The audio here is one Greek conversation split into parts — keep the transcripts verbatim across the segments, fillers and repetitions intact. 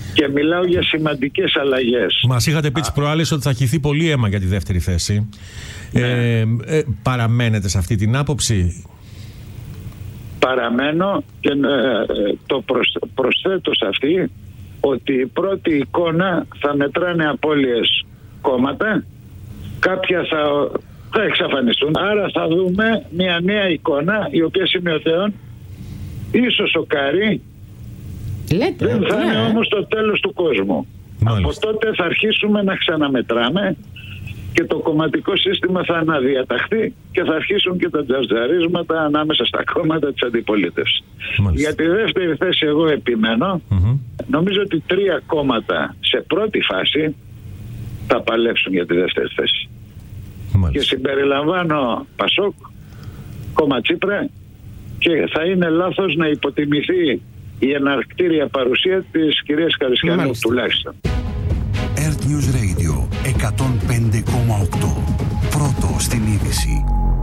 Και μιλάω για σημαντικές αλλαγές. Μας είχατε πει τις προάλλες ότι θα χυθεί πολύ αίμα για τη δεύτερη θέση. Ναι. Ε, ε, παραμένετε σε αυτή την άποψη? Παραμένω και ε, το προσθέτω σε αυτή ότι η πρώτη εικόνα θα μετράνε απώλειες κόμματα, κάποια θα, θα εξαφανιστούν, άρα θα δούμε μια νέα εικόνα η οποία σημειωτέων ίσως σοκάρει. Λέτε, δεν θα ναι. είναι όμως το τέλος του κόσμου. Μάλιστα. Από τότε θα αρχίσουμε να ξαναμετράμε και το κομματικό σύστημα θα αναδιαταχθεί και θα αρχίσουν και τα τζατζαρίσματα ανάμεσα στα κόμματα της αντιπολίτευσης. Για τη δεύτερη θέση εγώ επιμένω. Mm-hmm. Νομίζω ότι τρία κόμματα σε πρώτη φάση θα παλέψουν για τη δεύτερη θέση. Μάλιστα. Και συμπεριλαμβάνω Πασόκ, κόμμα Τσίπρα, και θα είναι λάθος να υποτιμηθεί η εναρκτήρια παρουσία της κυρίας Καρισκανού τουλάχιστον. Earth News Radio εκατόν πέντε κόμμα οκτώ. Πρώτο στην είδηση.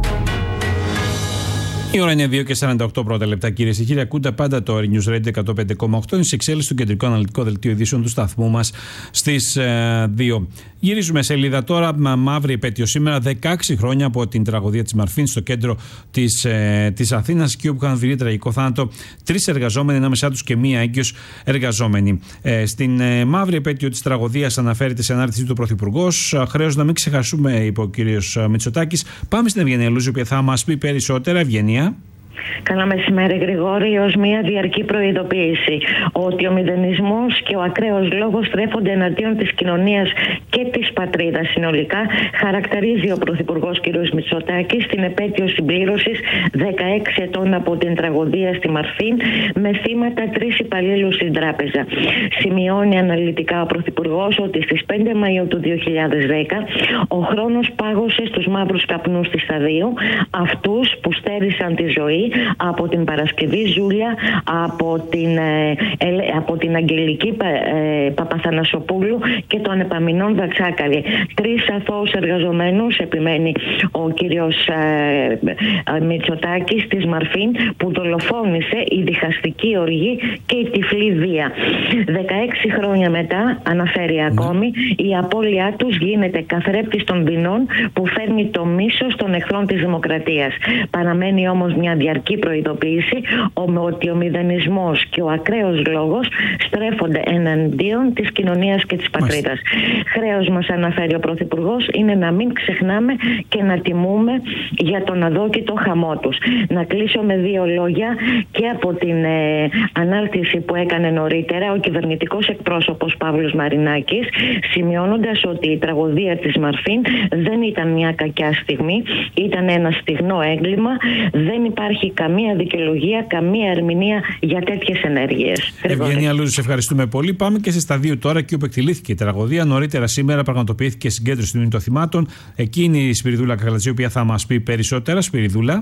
Η ώρα είναι δύο και σαράντα οκτώ πρώτα λεπτά, κυρίες και κύριοι. Ακούτε πάντα το Earth News Radio εκατόν πέντε κόμμα οκτώ. Είναι σε εξέλιξη του κεντρικό αναλυτικό δελτίο ειδήσεων του σταθμού μας στις ε, δύο. Γυρίζουμε σελίδα τώρα. Μαύρη επέτειο σήμερα, δεκαέξι χρόνια από την τραγωδία της Μαρφίν στο κέντρο της, ε, της Αθήνας, και όπου είχαν βρει τραγικό θάνατο τρεις εργαζόμενοι, ανάμεσά τους και μία έγκυος εργαζόμενη. Ε, στην ε, μαύρη επέτειο της τραγωδίας αναφέρεται σε ανάρτησή του Πρωθυπουργός. Χρέος να μην ξεχάσουμε, είπε ο κύριος Μητσοτάκης. Πάμε στην Ευγενία Λούζη, που θα μας πει περισσότερα. Ευγενία. Καλά μεσημέρι, Γρηγόρη. Ως μια διαρκή προειδοποίηση ότι ο μηδενισμός και ο ακραίος λόγος στρέφονται εναντίον της κοινωνίας και της πατρίδας συνολικά, χαρακτηρίζει ο Πρωθυπουργός κ. Μητσοτάκης στην επέτειο συμπλήρωσης δεκαέξι ετών από την τραγωδία στη Μαρφίν, με θύματα τρεις υπαλλήλους στην τράπεζα. Σημειώνει αναλυτικά ο Πρωθυπουργός ότι στις πέντε Μαΐου του δύο χιλιάδες δέκα ο χρόνος πάγωσε στους μαύρους καπνούς της Σταδίου, αυτούς που στέρισαν τη ζωή από την Παρασκευή Ζούλια, από την, ε, ε, από την Αγγελική ε, Παπαθανασοπούλου και τον Επαμινών Δαξάκαλη. Τρεις αθώους εργαζομένους, επιμένει ο κύριος ε, ε, Μητσοτάκης, της Μαρφίν, που δολοφόνησε η διχαστική οργή και η τυφλή βία. δεκαέξι χρόνια μετά, αναφέρει ακόμη, η απώλειά τους γίνεται καθρέφτης των δεινών που φέρνει το μίσος των εχθρών της δημοκρατίας. Παραμένει όμως μια διαρκή προειδοποίηση ότι ο μηδενισμός και ο ακραίος λόγος στρέφονται εναντίον της κοινωνίας και της πατρίδας. Χρέος μας, αναφέρει ο Πρωθυπουργός, είναι να μην ξεχνάμε και να τιμούμε για τον αδόκητο χαμό τους. Να κλείσω με δύο λόγια και από την ε, ανάρτηση που έκανε νωρίτερα ο κυβερνητικός εκπρόσωπος Παύλος Μαρινάκης, σημειώνοντας ότι η τραγωδία της Μαρφίν δεν ήταν μια κακιά στιγμή, ήταν ένα στιγνό έγκλημα, δεν υπάρχει καμία δικαιολογία, καμία ερμηνεία για τέτοιες ενέργειες. Ευγενία Λούζη, σε ευχαριστούμε πολύ. Πάμε και σε σταδίο τώρα, εκεί όπου εκτελήθηκε η τραγωδία. Νωρίτερα σήμερα πραγματοποιήθηκε συγκέντρωση του μνήμη των θυμάτων. Εκείνη η Σπυριδούλα Καγαλατζή, η οποία θα μας πει περισσότερα. Σπυριδούλα.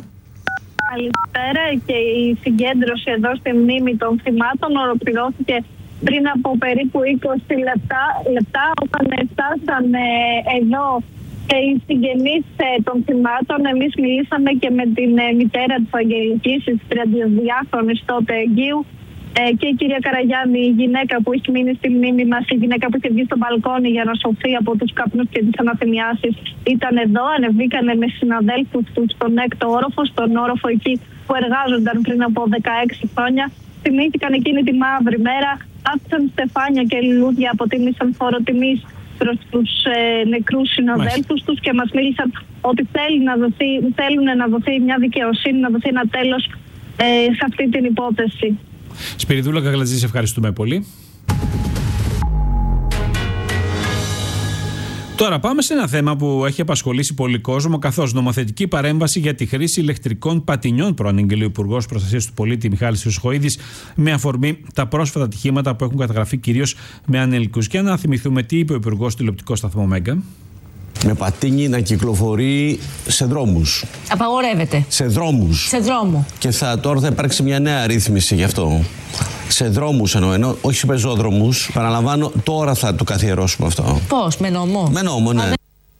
Καλησπέρα. Και η συγκέντρωση εδώ στη μνήμη των θυμάτων ολοκληρώθηκε πριν από περίπου είκοσι λεπτά, λεπτά όταν φτάσανε εδώ και οι συγγενείς των θυμάτων. Εμείς μιλήσαμε και με την μητέρα της Αγγελικής, της τριαντιδυάχρονης τότε εγκύου, και η κυρία Καραγιάννη, η γυναίκα που έχει μείνει στη μνήμη μας, η γυναίκα που είχε βγει στο μπαλκόνι για να σωθεί από τους καπνούς και τις αναθυμιάσεις, ήταν εδώ. Ανεβήκανε με συναδέλφους τους στον έκτο όροφο, στον όροφο εκεί που εργάζονταν πριν από δεκαέξι χρόνια. Θυμήθηκαν εκείνη τη μαύρη μέρα, άφησαν στεφάνια και λουλούδια, αποτίμησαν φόρο τιμής προς τους ε, νεκρούς συναδέλφους τους και μας μίλησαν ότι θέλουν να δοθεί, θέλουν να δοθεί μια δικαιοσύνη, να δοθεί ένα τέλος ε, σε αυτή την υπόθεση. Σπυριδούλα Καγαλατζή, σε ευχαριστούμε πολύ. Τώρα πάμε σε ένα θέμα που έχει απασχολήσει πολύ κόσμο, καθώς νομοθετική παρέμβαση για τη χρήση ηλεκτρικών πατινιών προανήγγειλε ο Υπουργός Προστασίας του Πολίτη Μιχάλης Χρυσοχοΐδης, με αφορμή τα πρόσφατα ατυχήματα που έχουν καταγραφεί κυρίως με ανηλικούς. Και να θυμηθούμε τι είπε ο Υπουργός στο τηλεοπτικό σταθμό Μέγκα. Με πατίνι να κυκλοφορεί σε δρόμους. Απαγορεύεται. Σε δρόμους. Σε δρόμο. Και θα, τώρα θα υπάρξει μια νέα ρύθμιση γι' αυτό. Σε δρόμους εννοώ, ενώ, όχι σε πεζόδρομους. Παραλαμβάνω, τώρα θα το καθιερώσουμε αυτό. Πώς, με νόμο? Με νόμο, ναι.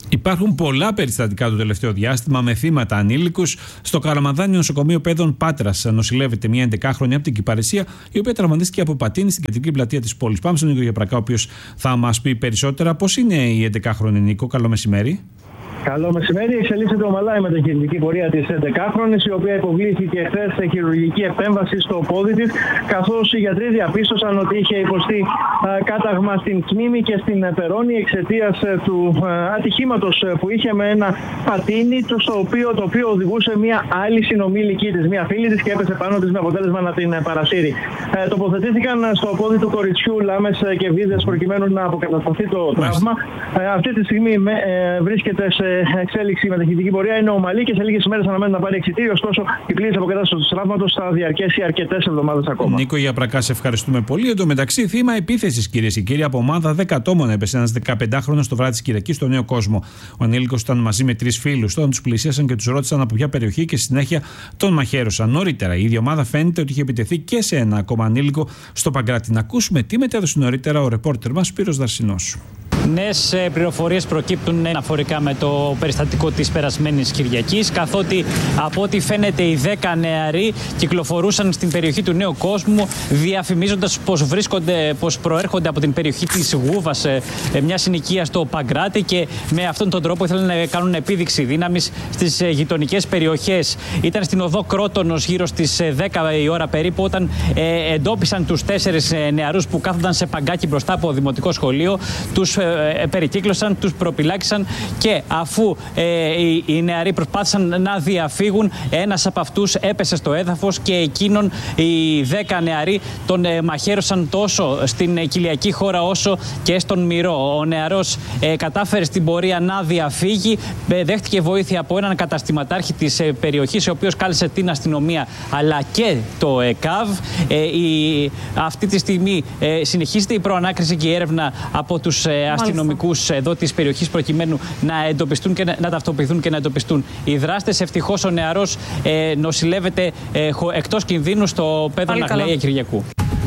Υπάρχουν πολλά περιστατικά το τελευταίο διάστημα με θύματα ανήλικους. Στο Καραμαδάνι, νοσοκομείο Παιδών Πάτρας, νοσηλεύεται μια έντεκάχρονη από την Κυπαρισία, η οποία τραυματίστηκε από πατίνι στην κεντρική πλατεία της πόλης. Πάμε στον Νίκο Γιαπρακά, ο οποίος θα μας πει περισσότερα. Πώς είναι η έντεκάχρονη, Νίκο? Καλό μεσημέρι. Καλό μεσημέρι. Εξελίσσεται ομαλά η μεταχειρητική πορεία της έντεκάχρονης, η οποία υποβλήθηκε χθες σε χειρουργική επέμβαση στο πόδι της, καθώς οι γιατροί διαπίστωσαν ότι είχε υποστεί α, κάταγμα στην κνήμη και στην περώνη εξαιτίας του α, ατυχήματος που είχε με ένα πατίνι, το, στο οποίο, το οποίο οδηγούσε μια άλλη συνομήλικη της, μια φίλη της, και έπεσε πάνω της με αποτέλεσμα να την παρασύρει. Ε, τοποθετήθηκαν στο πόδι του κοριτσιού λάμες και βίδες προκειμένου να αποκατασταθεί το τραύμα. Ε, αυτή τη στιγμή με, ε, βρίσκεται σε εξέλιξη η μεταχειρητική πορεία, είναι ομαλή και σε λίγες ημέρες αναμένει να πάρει εξιτήριο. Ωστόσο, η πλήρης αποκατάσταση του τραύματος θα διαρκέσει αρκετές εβδομάδες ακόμα. Νίκο Γιαπρακά, σε ευχαριστούμε πολύ. Εν τω μεταξύ, θύμα επίθεσης, κυρίες και κύριοι, από ομάδα δέκα ατόμων έπεσε ένας δεκαπεντάχρονος το βράδυ της Κυριακής στο Νέο Κόσμο. Ο ανήλικος ήταν μαζί με τρεις φίλους. Όταν τους πλησίασαν και τους ρώτησαν από ποια περιοχή και στη συνέχεια τον μαχαίρωσαν. Νωρίτερα, η ίδια ομάδα φαίνεται ότι είχε επιτεθεί και σε ένα ακόμα ανήλικο στο Παγκράτη. Να ακούσουμε τι μετέδωσε νωρίτερα ο ρεπόρτερ μας Σπύρος Δαρσινός. Νέες πληροφορίες προκύπτουν αναφορικά με το περιστατικό της περασμένης Κυριακής, καθότι από ό,τι φαίνεται οι δέκα νεαροί κυκλοφορούσαν στην περιοχή του Νέου Κόσμου, διαφημίζοντας πως βρίσκονται, πως προέρχονται από την περιοχή της Γούβας, μια συνοικία στο Παγκράτη, και με αυτόν τον τρόπο ήθελαν να κάνουν επίδειξη δύναμης στις γειτονικές περιοχές. Ήταν στην οδό Κρότονος γύρω στις δέκα η ώρα περίπου, όταν ε, εντόπισαν τους τέσσερις νεαρούς που κάθονταν σε παγκάκι μπροστά από δημοτικό σχολείο. Τους περικύκλωσαν, τους προπυλάκησαν, και αφού ε, οι, οι νεαροί προσπάθησαν να διαφύγουν, ένας από αυτούς έπεσε στο έδαφος και εκείνον οι δέκα νεαροί τον ε, μαχαίρωσαν τόσο στην ε, κοιλιακή χώρα όσο και στον μυρό. Ο νεαρός ε, κατάφερε στην πορεία να διαφύγει, ε, δέχτηκε βοήθεια από έναν καταστηματάρχη της ε, περιοχής, ο οποίος κάλεσε την αστυνομία αλλά και το ΕΚΑΒ. Ε, η, αυτή τη στιγμή ε, συνεχίζεται η προανάκριση και η έρευνα από τους ε, αστυνομικούς εδώ της περιοχής, προκειμένου να εντοπιστούν και να, να ταυτοποιηθούν και να εντοπιστούν οι δράστες. Ευτυχώς ο νεαρός ε, νοσηλεύεται ε, εκτός κινδύνου στο Παιδών Αγλαία Κυριακού.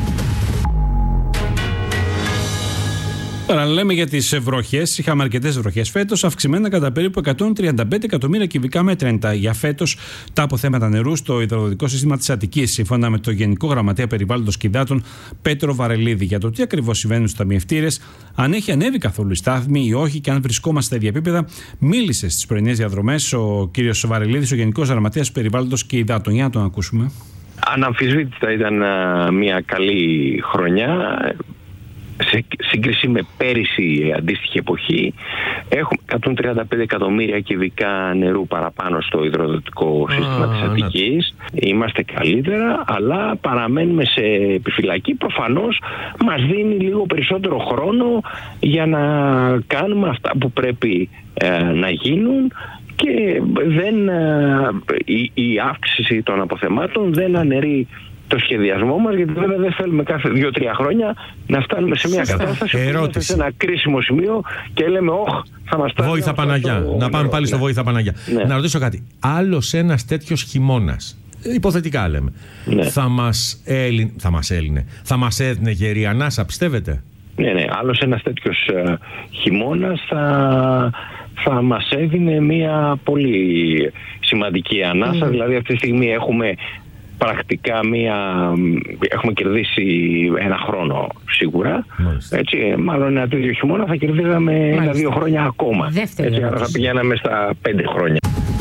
Τώρα λέμε για τις βροχές. Είχαμε αρκετές βροχές φέτος, αυξημένα κατά περίπου εκατόν τριάντα πέντε εκατομμύρια κυβικά μέτρα είναι για φέτος τα αποθέματα νερού στο υδροδοτικό σύστημα της Αττικής, σύμφωνα με το Γενικό Γραμματέα Περιβάλλοντος και Υδάτων Πέτρο Βαρελίδη. Για το τι ακριβώς συμβαίνει στους ταμιευτήρες, αν έχει ανέβει καθόλου η στάθμη ή όχι, και αν βρισκόμαστε στα ίδια επίπεδα, μίλησε στις πρωινές διαδρομές ο κύριος Βαρελίδης, ο Γενικός Γραμματέας Περιβάλλοντος και Υδάτων. Για να τον ακούσουμε. Αναμφισβήτητα ήταν μια καλή χρονιά. Σε σύγκριση με πέρυσι αντίστοιχη εποχή, έχουμε εκατόν τριάντα πέντε εκατομμύρια κυβικά νερού παραπάνω στο υδροδοτικό σύστημα ah, της Αττικής. Ναι. Είμαστε καλύτερα, αλλά παραμένουμε σε επιφυλακή. Προφανώς μας δίνει λίγο περισσότερο χρόνο για να κάνουμε αυτά που πρέπει ε, να γίνουν, και δεν, ε, η, η αύξηση των αποθεμάτων δεν αναιρεί το σχεδιασμό μας, γιατί βέβαια δεν θέλουμε κάθε δύο τρία χρόνια να φτάνουμε σε μια κατάσταση που είμαστε σε ένα κρίσιμο σημείο και λέμε όχ, θα μας φτάσει. Βόηθα Παναγιά. Το... Να πάμε πάλι ναι. στο Βόηθα Παναγιά. Ναι. Να ρωτήσω κάτι. Άλλος ένας τέτοιος χειμώνας, υποθετικά λέμε, ναι. θα μας έλυνε, θα μας έλυνε, θα μας έδινε γερή ανάσα, πιστεύετε? Ναι, ναι. Άλλος ένας τέτοιος uh, χειμώνας θα... θα μας έδινε μια πολύ σημαντική ανάσα. Mm. Δηλαδή αυτή τη στιγμή έχουμε πρακτικά μία, έχουμε κερδίσει ένα χρόνο σίγουρα. Έτσι, μάλλον ένα τέτοιο χειμώνα θα κερδίζαμε ένα-δύο χρόνια ακόμα. Δεύτερη έτσι, άρα θα πηγαίναμε στα πέντε χρόνια.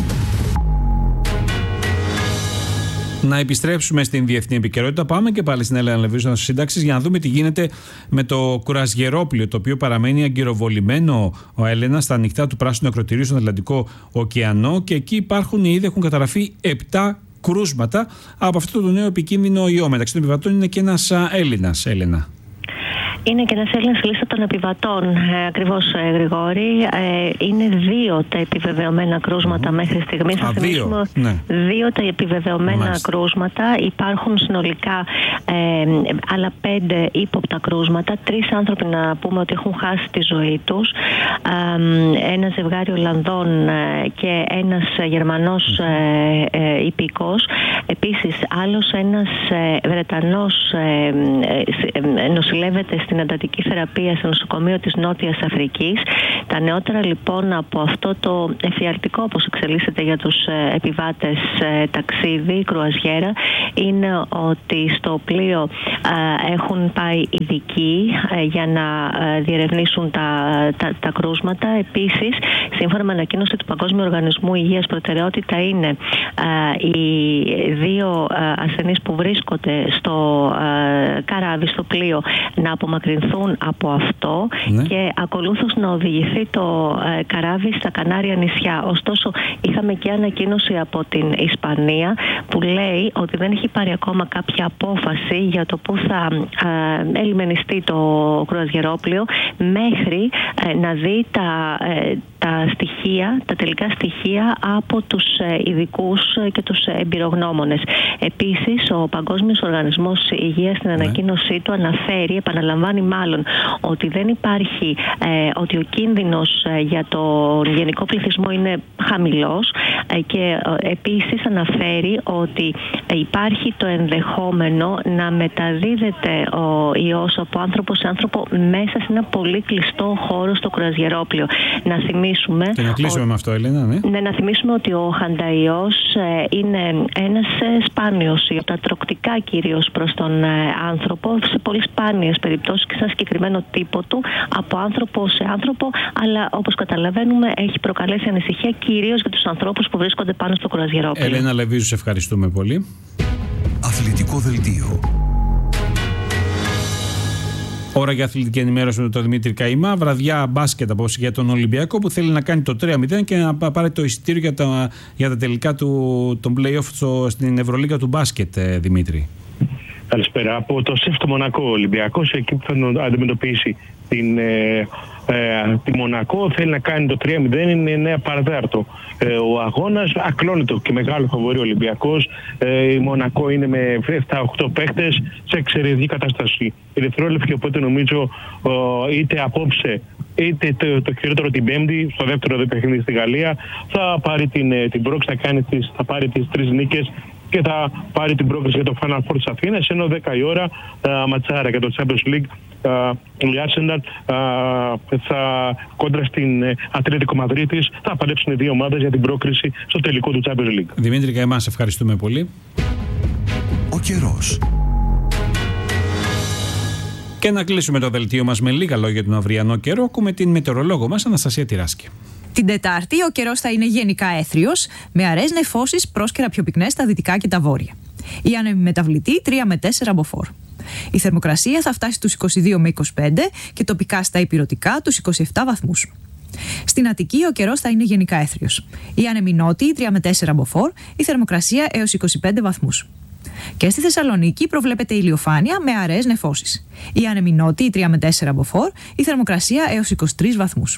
Να επιστρέψουμε στην διεθνή επικαιρότητα. Πάμε και πάλι στην Έλενα Λεβίζου Σύνταξης για να δούμε τι γίνεται με το κουρασγερόπλοιο, το οποίο παραμένει αγκυροβολημένο, ο Έλενα, στα ανοιχτά του πράσινου ακροτηρίου στον Ατλαντικό ωκεανό, και εκεί υπάρχουν ήδη έχουν καταγραφεί επτά κρούσματα από αυτό το νέο επικίνδυνο ιό. Μεταξύ των επιβατών είναι και ένας Έλληνας, Έλενα. Είναι και ένας Έλληνας στη λίστα των επιβατών, ε, ακριβώς ε, Γρηγόρη. Ε, είναι δύο τα επιβεβαιωμένα κρούσματα mm-hmm. μέχρι στιγμής. Α, δύο. Ναι. δύο τα επιβεβαιωμένα Μάλιστα. κρούσματα. Υπάρχουν συνολικά ε, άλλα πέντε ύποπτα κρούσματα. Τρεις άνθρωποι να πούμε ότι έχουν χάσει τη ζωή τους. Ε, ένα ζευγάρι Ολλανδών ε, και ένας Γερμανός ε, ε, υπηκός. Επίσης άλλος ένας ε, Βρετανός ε, ε, ε, νοσηλεύεται στην εντατική θεραπεία στο νοσοκομείο της Νότιας Αφρικής. Τα νεότερα λοιπόν από αυτό το εφιαλτικό, όπως εξελίσσεται για τους επιβάτες, ταξίδι, κρουαζιέρα, είναι ότι στο πλοίο έχουν πάει ειδικοί για να διερευνήσουν τα, τα, τα κρούσματα. Επίσης, σύμφωνα με ανακοίνωση του Παγκόσμιου Οργανισμού Υγείας, προτεραιότητα είναι οι δύο ασθενείς που βρίσκονται στο καράβι, στο πλοίο, να απομακρυνθούν από αυτό, ναι, και ακολούθως να οδηγηθεί το καράβι στα Κανάρια νησιά. Ωστόσο, είχαμε και ανακοίνωση από την Ισπανία που λέει ότι δεν έχει πάρει ακόμα κάποια απόφαση για το πού θα ελιμενιστεί το κρουαζιερόπλοιο μέχρι να δει τα, τα στοιχεία, τα τελικά στοιχεία από τους ειδικούς και τους εμπειρογνώμονες. Επίσης, ο Παγκόσμιος Οργανισμός Υγείας στην ανακοίνωσή του αναφέρει, επαναλαμβάνει μάλλον, ότι δεν υπάρχει, ε, ότι ο κίνδυνος ε, για τον γενικό πληθυσμό είναι χαμηλός, ε, και ε, επίσης αναφέρει ότι ε, υπάρχει το ενδεχόμενο να μεταδίδεται ο ιός από άνθρωπο σε άνθρωπο μέσα σε ένα πολύ κλειστό χώρο στο κρουαζιερόπλοιο. Να θυμίσουμε... Και να κλείσουμε ο... με αυτό, Ελένα, ναι. Ναι, να θυμίσουμε ότι ο χανταϊός ε, είναι ένας ε, σπάνιος ιός, τα τροκτικά κυρίως προς τον ε, άνθρωπο, σε πολύ σπάνιες περιπτώσεις και σε ένα συγκεκριμένο τύπο του, από άνθρωπο σε άνθρωπο, αλλά όπως καταλαβαίνουμε έχει προκαλέσει ανησυχία κυρίως για τους ανθρώπους που βρίσκονται πάνω στο κρουαζιερόπλοιο. Ελένα Λεβίζου, σε ευχαριστούμε πολύ. Αθλητικό δελτίο. Ώρα για αθλητική ενημέρωση με τον Δημήτρη Καημά. Βραδιά μπάσκετ απόψε για τον Ολυμπιακό που θέλει να κάνει το τρία μηδέν και να πάρει το εισιτήριο για τα, για τα τελικά του, των play-off στο, στην Ευρωλίγα του μπάσκετ, Δημήτρη. Καλησπέρα. Από το ΣΕΦ του Μονακό, ο Ολυμπιακός, εκεί που θα αντιμετωπίσει την, ε, ε, τη Μονακό, θέλει να κάνει το τρία μηδέν, είναι εννέα παρατέταρτο. Ε, ο αγώνας ακλόνεται και μεγάλο φαβορί ο Ολυμπιακός. Ε, η Μονακό είναι με επτά οκτώ παίχτες σε εξαιρετική κατάσταση. Η δευτερόλεπτη, οπότε νομίζω ε, είτε απόψε είτε το, το χειρότερο την Πέμπτη, στο δεύτερο δε παιχνίδι στη Γαλλία, θα πάρει την, την πρόκληση, θα, κάνει τις, θα πάρει τις τρεις νίκες και θα πάρει την πρόκληση για το Final Four της Αθήνας, ενώ δέκα η ώρα uh, ματσάρα για το Champions League. Uh, η Arsenal uh, θα κόντρα στην Ατλέτικο Μαδρίτης, θα παλέψουν οι δύο ομάδες για την πρόκριση στο τελικό του Champions League. Δημήτρη Καημά, σε ευχαριστούμε πολύ. Ο καιρός. Και να κλείσουμε το δελτίο μας με λίγα λόγια για τον αυριανό καιρό. Ακούμε την μετεωρολόγο μας, Αναστασία Τυράσκη. Την Τετάρτη ο καιρός θα είναι γενικά έθριος, με αραιές νεφώσεις πρόσκαιρα πιο πυκνές στα δυτικά και τα βόρεια. Η άνεμη μεταβλητή τρία με τέσσερα μποφόρ. Η θερμοκρασία θα φτάσει στους είκοσι δύο με είκοσι πέντε και τοπικά στα ηπειρωτικά τους είκοσι επτά βαθμούς. Στην Αττική ο καιρός θα είναι γενικά έθριος. Η άνεμη νότιη τρία με τέσσερα μποφόρ, η θερμοκρασία έως είκοσι πέντε βαθμούς. Και στη Θεσσαλονίκη προβλέπεται ηλιοφάνεια με αραιές νεφώσεις. Η άνεμη νότιη τρία με τέσσερα μποφόρ, η θερμοκρασία έως είκοσι τρεις βαθμούς.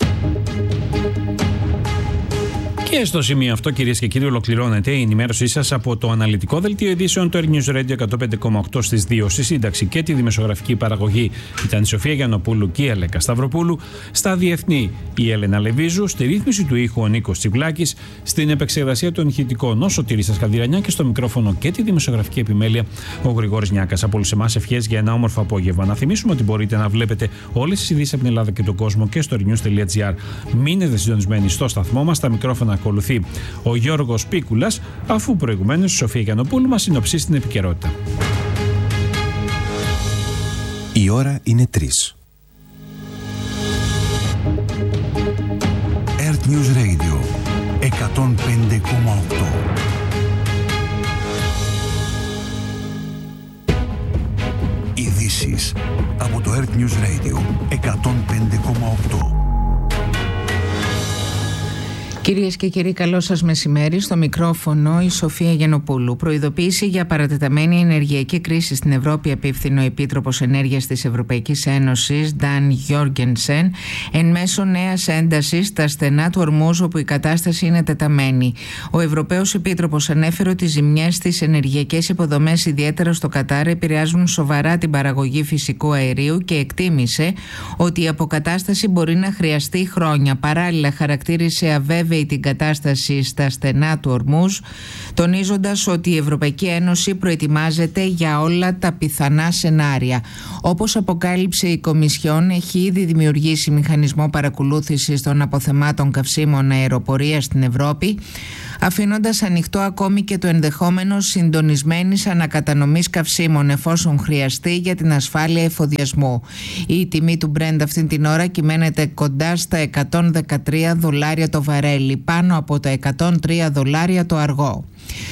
Και στο σημείο αυτό, κυρίες και κύριοι, ολοκληρώνεται η ενημέρωσή σας από το αναλυτικό δελτίο ειδήσεων του Air News Radio εκατόν πέντε κόμμα οκτώ στις δύο. Στη σύνταξη και τη δημοσιογραφική παραγωγή ήταν η Σοφία Γιαννοπούλου και η Αλέκα Σταυροπούλου. Στα διεθνή η Έλενα Λεβίζου. Στη ρύθμιση του ήχου ο Νίκος Τσιβλάκης. Στην επεξεργασία των ηχητικών ο Σωτήρης Ασκανδυρανιά και στο μικρόφωνο και τη δημοσιογραφική επιμέλεια ο Γρηγόρης Νιάκας. Από όλους εμάς ευχές για ένα όμορφο απόγευμα. Να θυμίσουμε ότι μπορείτε να βλέπετε όλες τις ειδήσεις από την Ελλάδα και τον κόσμο και στο airnews τελεία gr. Μείνετε συντονισμένοι στο σταθμό μας. Τα μικρόφωνα ακολουθεί ο Γιώργος Πίκουλας, αφού προηγουμένως η Σοφία Γιαννοπούλου μας συνοψίσει την επικαιρότητα. Η ώρα είναι τρεις. Earth News Radio εκατόν πέντε κόμμα οκτώ. Ειδήσεις από το Earth News Radio εκατόν πέντε κόμμα οκτώ. Κυρίες και κύριοι, καλό σας μεσημέρι. Στο μικρόφωνο η Σοφία Γιαννοπούλου. Προειδοποίηση για παρατεταμένη ενεργειακή κρίση στην Ευρώπη απίφθηνε ο Επίτροπος Ενέργειας της Ευρωπαϊκής Ένωσης, Νταν Γιόργενσεν, εν μέσω νέας έντασης στα στενά του Ορμούζ, όπου η κατάσταση είναι τεταμένη. Ο Ευρωπαίος Επίτροπος ανέφερε ότι οι ζημιές στις ενεργειακές υποδομές, ιδιαίτερα στο Κατάρ, επηρεάζουν σοβαρά την παραγωγή φυσικού αερίου και εκτίμησε ότι η αποκατάσταση μπορεί να χρειαστεί χρόνια. Παράλληλα, χαρακτήρισε αβέβαιη λέει την κατάσταση στα στενά του Ορμούζ, τονίζοντας ότι η Ευρωπαϊκή Ένωση προετοιμάζεται για όλα τα πιθανά σενάρια. Όπως αποκάλυψε η Κομισιόν, έχει ήδη δημιουργήσει μηχανισμό παρακολούθησης των αποθεμάτων καυσίμων αεροπορίας στην Ευρώπη, αφήνοντας ανοιχτό ακόμη και το ενδεχόμενο συντονισμένης ανακατανομής καυσίμων εφόσον χρειαστεί για την ασφάλεια εφοδιασμού. Η τιμή του Brent αυτήν την ώρα κυμαίνεται κοντά στα εκατόν δεκατρία δολάρια το βαρέλι, πάνω από τα εκατόν τρία δολάρια το αργό.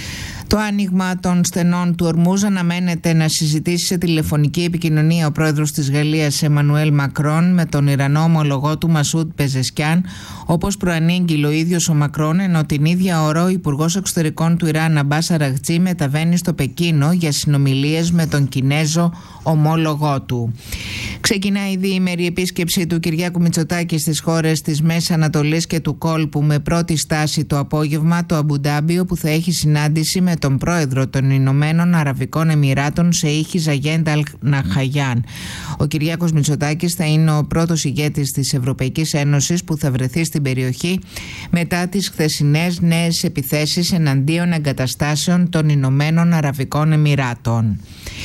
Το άνοιγμα των στενών του Ορμούζ αναμένεται να συζητήσει σε τηλεφωνική επικοινωνία ο πρόεδρος της Γαλλίας Εμμανουέλ Μακρόν με τον Ιρανό ομολογό του Μασούντ Πεζεσκιάν, όπως προανήγγειλε ο ίδιος ο Μακρόν, ενώ την ίδια ώρα ο Υπουργός Εξωτερικών του Ιράν Αμπάς Αραγτζή μεταβαίνει στο Πεκίνο για συνομιλίες με τον Κινέζο ομόλογό του. Ξεκινά η διήμερη επίσκεψη του Κυριάκου Μητσοτάκη στις χώρες της Μέσης Ανατολής και του κόλπου, με πρώτη στάση το απόγευμα το Αμπουντάμπι, όπου θα έχει συνάντηση με τον πρόεδρο των Ηνωμένων Αραβικών Εμιράτων Σεΐχ Ζαγέντ Αλ Ναχαγιάν. Ο Κυριάκος Μητσοτάκης θα είναι ο πρώτος ηγέτης της Ευρωπαϊκής Ένωσης που θα βρεθεί στην περιοχή μετά τις χθεσινές νέες επιθέσεις εναντίον εγκαταστάσεων των Ηνωμένων Αραβικών Εμιράτων.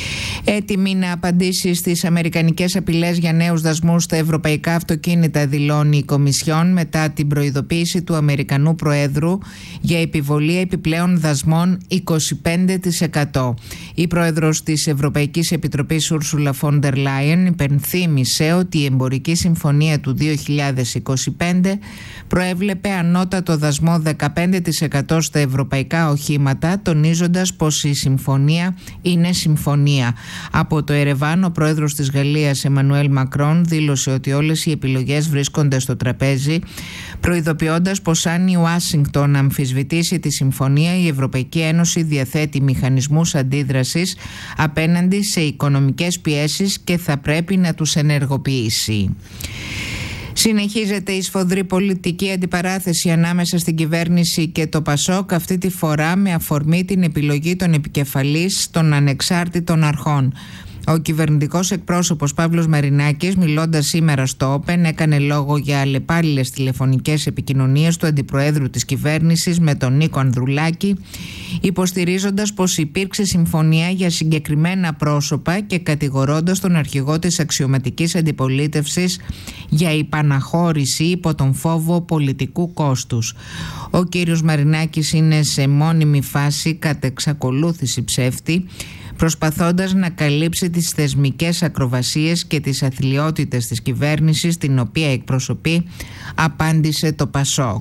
Έτοιμη να απαντήσει στις αμερικανικές απειλές για νέους δασμούς στα ευρωπαϊκά αυτοκίνητα, δηλώνει η Κομισιόν μετά την προειδοποίηση του Αμερικανού Προέδρου για επιβολή επιπλέον δασμών είκοσι πέντε τοις εκατό. Η πρόεδρος της Ευρωπαϊκής Επιτροπής Ούρσουλα φον ντερ Λάιεν υπενθύμησε ότι η εμπορική συμφωνία του δύο χιλιάδες είκοσι πέντε προέβλεπε ανώτατο δασμό δεκαπέντε τοις εκατό στα ευρωπαϊκά οχήματα, τονίζοντας πως η συμφωνία είναι συμφωνία. Από το Ερεβάν, ο πρόεδρος της Γαλλίας Εμμανουέλ Μακρόν δήλωσε ότι όλες οι επιλογές βρίσκονται στο τραπέζι, προειδοποιώντας πως αν η Ουάσιγκτον αμφισβητήσει τη συμφωνία, η Ευρωπαϊκή Ένωση διαθέτει μηχανισμούς αντίδρασης απέναντι σε οικονομικές πιέσεις και θα πρέπει να τους ενεργοποιήσει. Συνεχίζεται η σφοδρή πολιτική αντιπαράθεση ανάμεσα στην κυβέρνηση και το Πασόκ, αυτή τη φορά με αφορμή την επιλογή των επικεφαλής των ανεξάρτητων αρχών. Ο κυβερνητικός εκπρόσωπος Παύλος Μαρινάκης, μιλώντας σήμερα στο Open, έκανε λόγο για αλλεπάλληλες τηλεφωνικές επικοινωνίες του αντιπροέδρου της κυβέρνησης με τον Νίκο Ανδρουλάκη, υποστηρίζοντας πως υπήρξε συμφωνία για συγκεκριμένα πρόσωπα και κατηγορώντας τον αρχηγό της αξιωματικής αντιπολίτευσης για υπαναχώρηση υπό τον φόβο πολιτικού κόστους. Ο κύριος Μαρινάκης είναι σε μόνιμη φάση κατ' εξακολούθηση ψεύτη, προσπαθώντας να καλύψει τις θεσμικές ακροβασίες και τις αθλιότητες της κυβέρνησης, την οποία εκπροσωπεί, απάντησε το Πασόκ.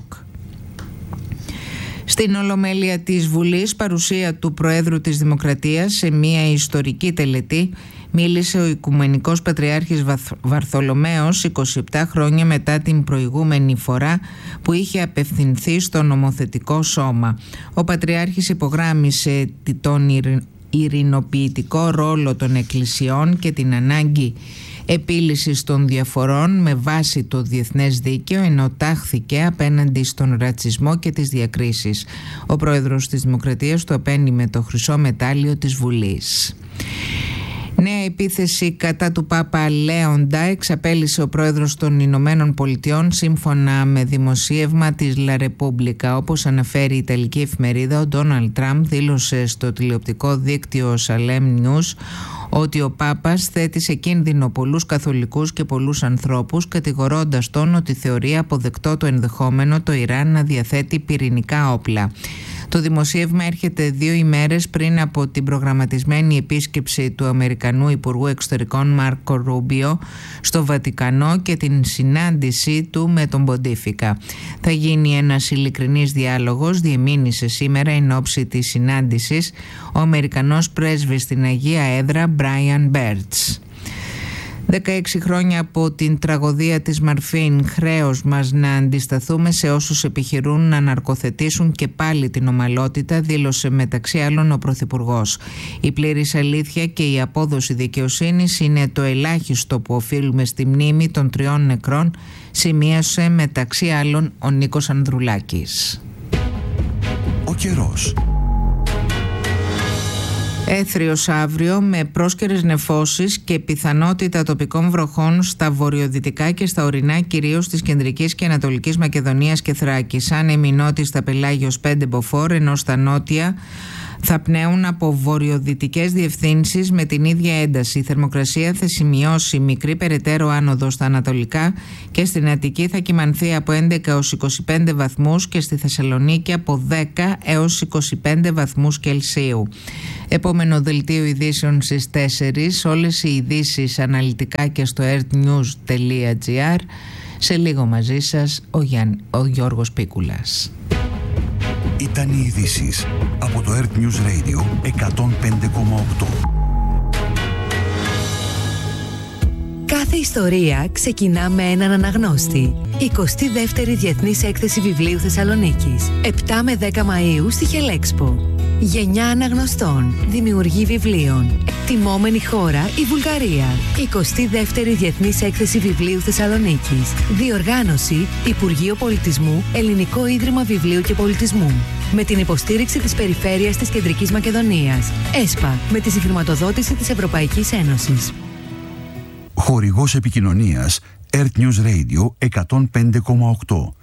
Στην Ολομέλεια της Βουλής, παρουσία του Προέδρου της Δημοκρατίας σε μια ιστορική τελετή, μίλησε ο Οικουμενικός Πατριάρχης Βαρθολομαίος είκοσι επτά χρόνια μετά την προηγούμενη φορά που είχε απευθυνθεί στο νομοθετικό σώμα. Ο Πατριάρχης υπογράμμισε τον ειρηνοποιητικό ρόλο των εκκλησιών και την ανάγκη επίλυσης των διαφορών με βάση το διεθνές δίκαιο, ενώ τάχθηκε απέναντι στον ρατσισμό και τις διακρίσεις. Ο πρόεδρος της Δημοκρατίας του απένει με το χρυσό μετάλλιο της Βουλής. Νέα επίθεση κατά του Πάπα Λέοντα εξαπέλυσε ο πρόεδρος των Ηνωμένων Πολιτειών, σύμφωνα με δημοσίευμα της La Repubblica. Όπως αναφέρει η Ιταλική εφημερίδα, ο Ντόναλντ Τραμπ δήλωσε στο τηλεοπτικό δίκτυο Salem News ότι ο Πάπας θέτει σε κίνδυνο πολλούς καθολικούς και πολλούς ανθρώπους, κατηγορώντας τον ότι θεωρεί αποδεκτό το ενδεχόμενο το Ιράν να διαθέτει πυρηνικά όπλα. Το δημοσίευμα έρχεται δύο ημέρες πριν από την προγραμματισμένη επίσκεψη του Αμερικανού Υπουργού Εξωτερικών Μάρκο Ρούμπιο στο Βατικανό και την συνάντησή του με τον Ποντίφικα. Θα γίνει ένας ειλικρινής διάλογος, διεμήνυσε σήμερα εν ώψη της συνάντησης ο Αμερικανός πρέσβης στην Αγία Έδρα Μπράιαν Μπέρτς. δεκαέξι χρόνια από την τραγωδία της Μαρφίν, χρέος μας να αντισταθούμε σε όσους επιχειρούν να ναρκοθετήσουν και πάλι την ομαλότητα, δήλωσε μεταξύ άλλων ο Πρωθυπουργός. Η πλήρης αλήθεια και η απόδοση δικαιοσύνης είναι το ελάχιστο που οφείλουμε στη μνήμη των τριών νεκρών, σημείωσε μεταξύ άλλων ο Νίκος Ανδρουλάκης. Ο καιρός. Έθριος αύριο με πρόσκαιρες νεφώσεις και πιθανότητα τοπικών βροχών στα βορειοδυτικά και στα ορεινά κυρίως της κεντρικής και ανατολικής Μακεδονίας και Θράκης. Άνεμοι νότιοι στα Πελάγιος πέντε μποφόρ, ενώ στα νότια θα πνέουν από βορειοδυτικές διευθύνσεις με την ίδια ένταση. Η θερμοκρασία θα σημειώσει μικρή περαιτέρω άνοδο στα ανατολικά και στην Αττική θα κυμανθεί από έντεκα έως είκοσι πέντε βαθμούς και στη Θεσσαλονίκη από δέκα έως είκοσι πέντε βαθμούς Κελσίου. Επόμενο δελτίο ειδήσεων στις τέσσερις. Όλες οι ειδήσεις αναλυτικά και στο earthnews τελεία gr. Σε λίγο μαζί σας ο, Γιάν, ο Γιώργος Πίκουλας. Ήταν οι ειδήσεις από το Earth News Radio εκατόν πέντε κόμμα οκτώ. Κάθε ιστορία ξεκινά με έναν αναγνώστη. εικοστή δεύτερη Διεθνής Έκθεση Βιβλίου Θεσσαλονίκης. επτά με δέκα Μαΐου στη Χελέξπο. Γενιά αναγνωστών, δημιουργή βιβλίων. Τιμόμενη χώρα η Βουλγαρία. εικοστή δεύτερη Διεθνής Έκθεση Βιβλίου Θεσσαλονίκης. Διοργάνωση Υπουργείο Πολιτισμού, Ελληνικό Ίδρυμα Βιβλίου και Πολιτισμού. Με την υποστήριξη της Περιφέρειας της Κεντρικής Μακεδονίας. ΕΣΠΑ, με τη συγχρηματοδότηση της Ευρωπαϊκής Ένωσης. Χορηγός επικοινωνίας Earth News Radio εκατόν πέντε κόμμα οκτώ.